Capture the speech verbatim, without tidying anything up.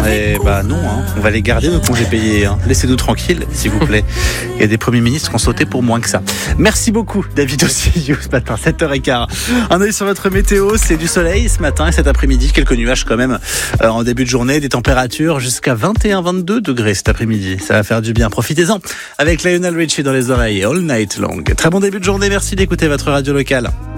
Eh bah non, hein. On va les garder nos congés payés. Hein. Laissez-nous tranquilles, s'il vous plaît. Il y a des premiers ministres qui ont sauté pour moins que ça. Merci beaucoup, David Osseliou, ce matin, sept heures quinze. Un œil sur votre météo, c'est du soleil ce matin et cet après-midi. Quelques nuages quand même euh, en début de journée. Des températures jusqu'à vingt et un à vingt-deux degrés cet après-midi. Ça va faire du bien. Profitez-en avec Lionel Richie dans les oreilles All Night Long. Très bon début de journée. Merci d'écouter votre radio locale.